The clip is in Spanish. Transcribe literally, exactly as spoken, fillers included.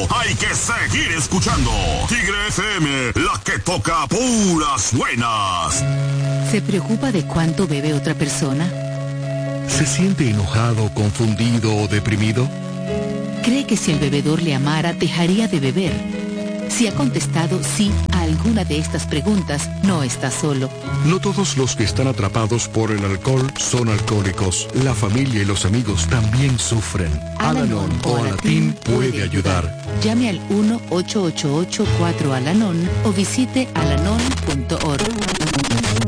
hay que seguir escuchando. Tigre F M, la que toca puras buenas. ¿Se preocupa de cuánto bebe otra persona? ¿Se siente enojado, confundido o deprimido? ¿Cree que si el bebedor le amara, dejaría de beber? Si ha contestado sí a alguna de estas preguntas, no está solo. No todos los que están atrapados por el alcohol son alcohólicos. La familia y los amigos también sufren. Al-Anon o Alatín puede ayudar. Llame al uno ocho ocho ocho cuatro Al-Anon o visite alanon punto org.